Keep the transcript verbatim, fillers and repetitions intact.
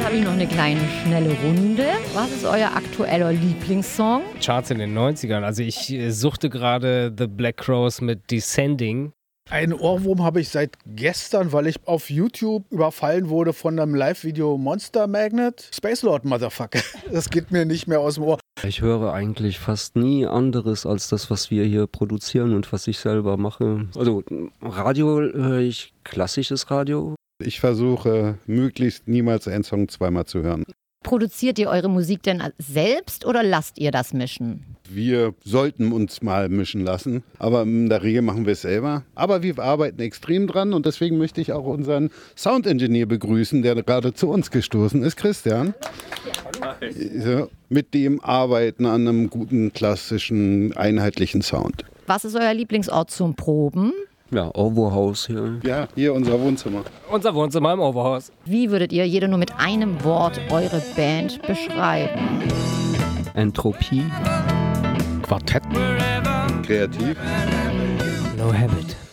habe ich noch eine kleine, schnelle Runde. Was ist euer aktueller Lieblingssong? Charts in den neunzigern. Also ich äh, suchte gerade The Black Crowes mit Descending. Einen Ohrwurm habe ich seit gestern, weil ich auf YouTube überfallen wurde von einem Live-Video Monster Magnet. Space Lord Motherfucker. Das geht mir nicht mehr aus dem Ohr. Ich höre eigentlich fast nie anderes als das, was wir hier produzieren und was ich selber mache. Also Radio höre ich klassisches Radio. Ich versuche möglichst niemals einen Song zweimal zu hören. Produziert ihr eure Musik denn selbst oder lasst ihr das mischen? Wir sollten uns mal mischen lassen, aber in der Regel machen wir es selber. Aber wir arbeiten extrem dran und deswegen möchte ich auch unseren Sound-Engineer begrüßen, der gerade zu uns gestoßen ist, Christian. Ja, mit dem Arbeiten an einem guten, klassischen, einheitlichen Sound. Was ist euer Lieblingsort zum Proben? Ja, Ovo-Haus hier. Ja, hier unser Wohnzimmer. Unser Wohnzimmer im Overhaus. Wie würdet ihr jeder nur mit einem Wort eure Band beschreiben? Entropie. Quartett. Kreativ. No Habit.